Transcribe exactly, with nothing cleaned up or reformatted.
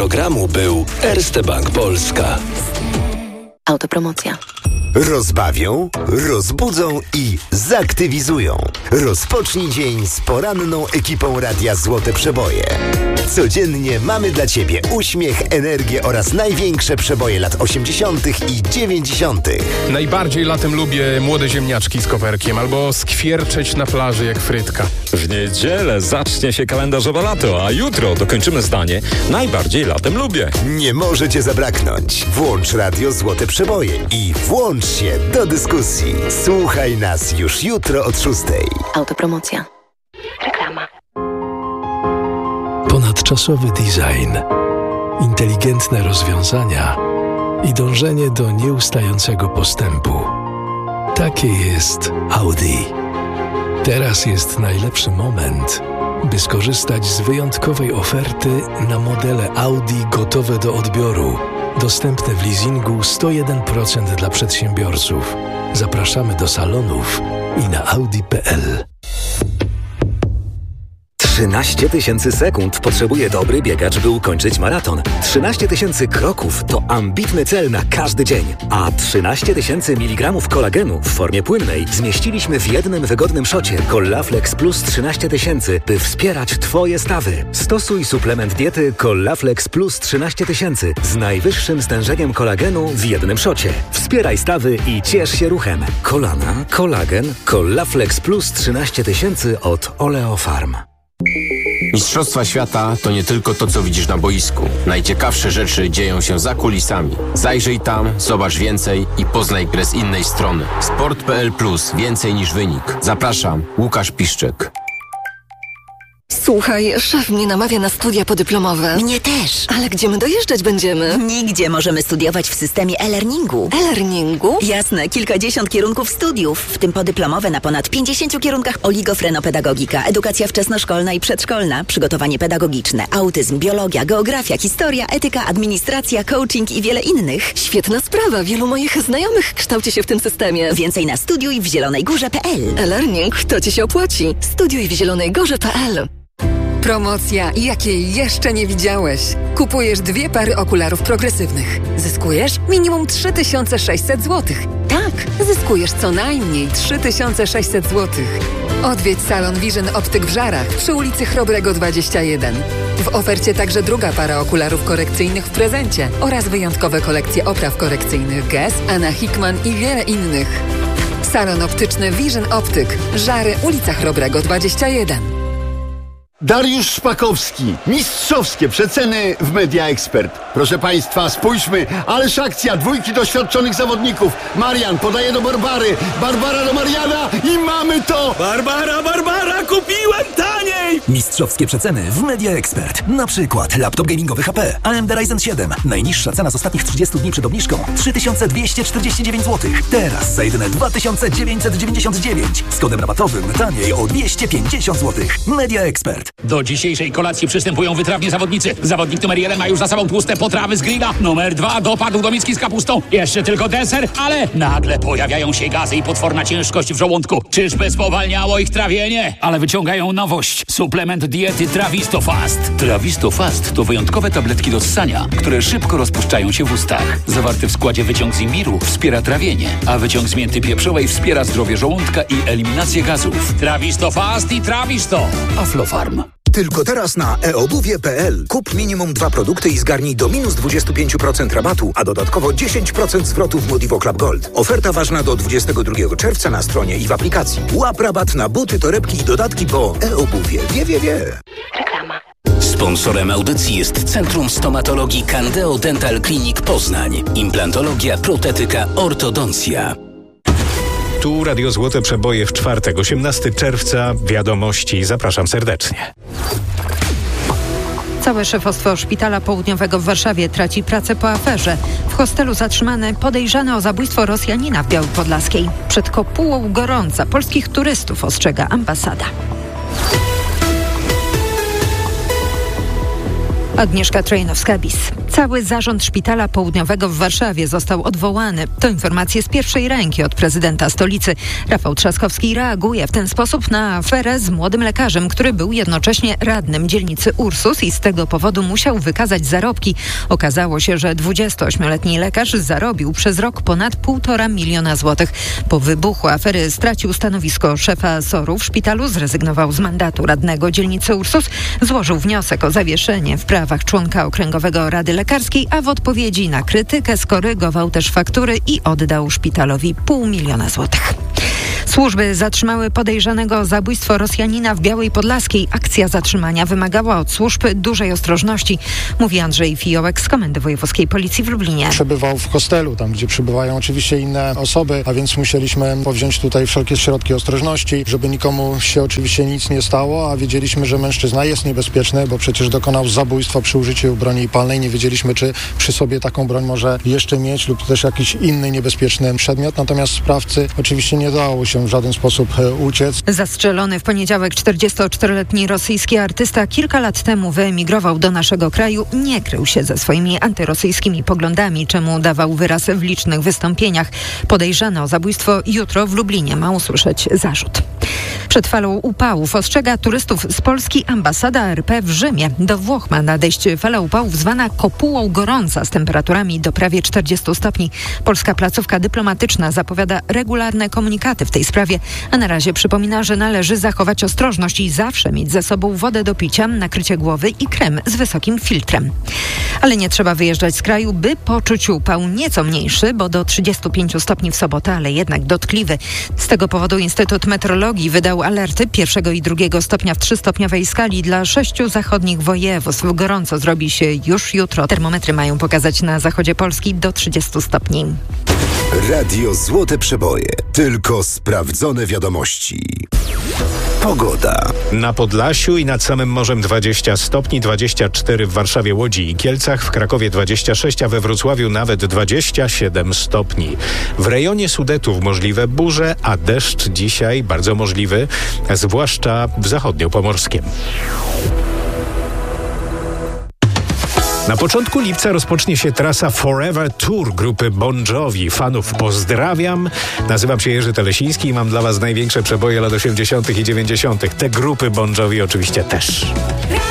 programu był Erste Bank Polska. Autopromocja. Rozbawią, rozbudzą i zaktywizują. Rozpocznij dzień z poranną ekipą Radia Złote Przeboje. Codziennie mamy dla Ciebie uśmiech, energię oraz największe przeboje lat osiemdziesiątych i dziewięćdziesiątych. Najbardziej latem lubię młode ziemniaczki z koperkiem albo skwierczeć na plaży jak frytka. W niedzielę zacznie się kalendarzowe lato, a jutro dokończymy zdanie najbardziej latem lubię. Nie może Cię zabraknąć. Włącz Radio Złote Przeboje i włącz się do dyskusji. Słuchaj nas już jutro od szóstej. Autopromocja. Reklama. Ponadczasowy design, inteligentne rozwiązania i dążenie do nieustającego postępu. Takie jest Audi. Teraz jest najlepszy moment, by skorzystać z wyjątkowej oferty na modele Audi gotowe do odbioru. Dostępne w leasingu sto jeden procent dla przedsiębiorców. Zapraszamy do salonów i na audi kropka p l. trzynaście tysięcy sekund potrzebuje dobry biegacz, by ukończyć maraton. trzynaście tysięcy kroków to ambitny cel na każdy dzień. A trzynaście tysięcy miligramów kolagenu w formie płynnej zmieściliśmy w jednym wygodnym szocie Collaflex Plus trzynaście tysięcy, by wspierać Twoje stawy. Stosuj suplement diety Collaflex Plus trzynaście tysięcy z najwyższym stężeniem kolagenu w jednym szocie. Wspieraj stawy i ciesz się ruchem. Kolana, kolagen, Collaflex Plus trzynaście tysięcy od Oleofarm. Mistrzostwa świata to nie tylko to, co widzisz na boisku. Najciekawsze rzeczy dzieją się za kulisami. Zajrzyj tam, zobacz więcej i poznaj grę z innej strony. sport kropka p l plus. Więcej niż wynik. Zapraszam, Łukasz Piszczek. Słuchaj, szef mnie namawia na studia podyplomowe. Mnie też. Ale gdzie my dojeżdżać będziemy? Nigdzie. Możemy studiować w systemie e-learningu. E-learningu? Jasne, kilkadziesiąt kierunków studiów, w tym podyplomowe na ponad pięćdziesięciu kierunkach: oligofrenopedagogika, edukacja wczesnoszkolna i przedszkolna, przygotowanie pedagogiczne, autyzm, biologia, geografia, historia, etyka, administracja, coaching i wiele innych. Świetna sprawa. Wielu moich znajomych kształci się w tym systemie. Więcej na studiuj w zielonej górze kropka p l. E-learning to Ci się opłaci. Studiuj w zielonej górze kropka p l. Promocja, jakiej jeszcze nie widziałeś. Kupujesz dwie pary okularów progresywnych. Zyskujesz minimum trzy tysiące sześćset złotych. Tak, zyskujesz co najmniej trzy tysiące sześćset złotych. Odwiedź salon Vision Optyk w Żarach przy ulicy Chrobrego dwadzieścia jeden. W ofercie także druga para okularów korekcyjnych w prezencie oraz wyjątkowe kolekcje opraw korekcyjnych Guess, Anna Hickman i wiele innych. Salon optyczny Vision Optyk. Żary, ulica Chrobrego dwadzieścia jeden. Dariusz Szpakowski. Mistrzowskie przeceny w Media Expert. Proszę Państwa, spójrzmy. Ależ akcja, dwójki doświadczonych zawodników. Marian podaje do Barbary. Barbara do Mariana i mamy to! Barbara, Barbara, kupiłem taniej! Mistrzowskie przeceny w Media Expert. Na przykład laptop gamingowy H P A M D Ryzen siedem. Najniższa cena z ostatnich trzydziestu dni przed obniżką trzy tysiące dwieście czterdzieści dziewięć złotych. Teraz za jedyne dwa tysiące dziewięćset dziewięćdziesiąt dziewięć. Z kodem rabatowym taniej o dwieście pięćdziesiąt złotych. Media Expert. Do dzisiejszej kolacji przystępują wytrawni zawodnicy. Zawodnik numer jeden ma już za sobą tłuste potrawy z grilla. Numer dwa dopadł do miski z kapustą. Jeszcze tylko deser, ale nagle pojawiają się gazy i potworna ciężkość w żołądku. Czyżby spowalniało ich trawienie? Ale wyciągają nowość. Suplement diety Trawisto Fast. Trawisto Fast to wyjątkowe tabletki do ssania, które szybko rozpuszczają się w ustach. Zawarty w składzie wyciąg z imbiru wspiera trawienie, a wyciąg z mięty pieprzowej wspiera zdrowie żołądka i eliminację gazów. Trawisto Fast i Trawisto. Aflofarm. Tylko teraz na e obuwie kropka p l. Kup minimum dwa produkty i zgarnij do minus dwadzieścia pięć procent rabatu, a dodatkowo dziesięć procent zwrotu w Modivo Club Gold. Oferta ważna do dwudziestego drugiego czerwca na stronie i w aplikacji. Łap rabat na buty, torebki i dodatki po e-obuwie. Wie, wie, wie. Reklama. Sponsorem audycji jest Centrum Stomatologii Candeo Dental Clinic Poznań. Implantologia, protetyka, ortodoncja. Tu Radio Złote Przeboje w czwartek, osiemnastego czerwca. Wiadomości. Zapraszam serdecznie. Całe szefostwo Szpitala Południowego w Warszawie traci pracę po aferze. W hostelu zatrzymany podejrzany o zabójstwo Rosjanina w Białej Podlaskiej. Przed kopułą gorąca polskich turystów, ostrzega ambasada. Agnieszka Trojnowska-Bis. Cały zarząd Szpitala Południowego w Warszawie został odwołany. To informacje z pierwszej ręki od prezydenta stolicy. Rafał Trzaskowski reaguje w ten sposób na aferę z młodym lekarzem, który był jednocześnie radnym dzielnicy Ursus i z tego powodu musiał wykazać zarobki. Okazało się, że dwudziestoośmioletni lekarz zarobił przez rok ponad półtora miliona złotych. Po wybuchu afery stracił stanowisko szefa S O R-u w szpitalu, zrezygnował z mandatu radnego dzielnicy Ursus, złożył wniosek o zawieszenie w prawach członka Okręgowego Rady Lekarskiej, a w odpowiedzi na krytykę skorygował też faktury i oddał szpitalowi pół miliona złotych. Służby zatrzymały podejrzanego o zabójstwo Rosjanina w Białej Podlaskiej. Akcja zatrzymania wymagała od służb dużej ostrożności, mówi Andrzej Fiołek z Komendy Wojewódzkiej Policji w Lublinie. Przebywał w hostelu, tam gdzie przybywają oczywiście inne osoby, a więc musieliśmy powziąć tutaj wszelkie środki ostrożności, żeby nikomu się oczywiście nic nie stało, a wiedzieliśmy, że mężczyzna jest niebezpieczny, bo przecież dokonał zabójstwa przy użyciu broni palnej. Nie wiedzieliśmy, czy przy sobie taką broń może jeszcze mieć lub też jakiś inny niebezpieczny przedmiot. Natomiast sprawcy oczywiście nie dało się w żaden sposób uciec. Zastrzelony w poniedziałek czterdziestoczteroletni rosyjski artysta kilka lat temu wyemigrował do naszego kraju. Nie krył się ze swoimi antyrosyjskimi poglądami, czemu dawał wyraz w licznych wystąpieniach. Podejrzany o zabójstwo jutro w Lublinie ma usłyszeć zarzut. Przed falą upałów ostrzega turystów z Polski ambasada R P w Rzymie. Do Włoch ma nadejść fala upałów zwana kopułą gorąca z temperaturami do prawie czterdziestu stopni. Polska placówka dyplomatyczna zapowiada regularne komunikaty w tej sprawie, a na razie przypomina, że należy zachować ostrożność i zawsze mieć ze sobą wodę do picia, nakrycie głowy i krem z wysokim filtrem. Ale nie trzeba wyjeżdżać z kraju, by poczuć upał nieco mniejszy, bo do trzydziestu pięciu stopni w sobotę, ale jednak dotkliwy. Z tego powodu Instytut Meteorologii wydał alerty pierwszego i drugiego stopnia w trzystopniowej skali dla sześciu zachodnich województw. Gorąco zrobi się już jutro. Termometry mają pokazać na zachodzie Polski do trzydziestu stopni. Radio Złote Przeboje. Tylko sprawdzone wiadomości. Pogoda. Na Podlasiu i nad samym morzem dwadzieścia stopni, dwadzieścia cztery w Warszawie, Łodzi i Kielcach, w Krakowie dwadzieścia sześć, a we Wrocławiu nawet dwadzieścia siedem stopni. W rejonie Sudetów możliwe burze, a deszcz dzisiaj bardzo możliwy, zwłaszcza w zachodniopomorskiem. Na początku lipca rozpocznie się trasa Forever Tour grupy Bon Jovi. Fanów pozdrawiam. Nazywam się Jerzy Telesiński i mam dla Was największe przeboje lat osiemdziesiątych i dziewięćdziesiątych. Te grupy Bon Jovi oczywiście też.